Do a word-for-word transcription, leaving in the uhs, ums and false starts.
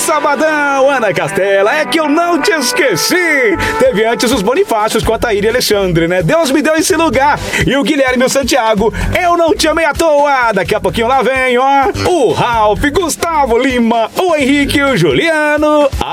sabadão, Ana Castela, é que eu não te esqueci. Teve antes os Bonifácios com a Thaíra e Alexandre, né? Deus me deu esse lugar. E o Guilherme e o Santiago, eu não te amei à toa. Daqui a pouquinho lá vem, ó, o Ralph, Gustavo Lima, o Henrique e o Juliano.